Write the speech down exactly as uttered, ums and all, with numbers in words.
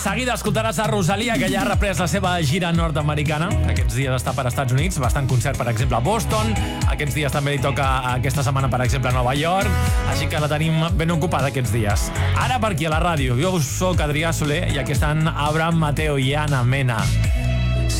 Seguida escoltaràs a Rosalia, que ja ha reprès la seva gira nord-americana. Aquests dies està per Estats Units, bastant concert, per exemple, a Boston. Aquests dies també li toca aquesta setmana, per exemple, a Nova York. Així que la tenim ben ocupada aquests dies. Ara per aquí a la ràdio. Jo soc Adrià Soler i aquí estan Abraham Mateo i Ana Mena.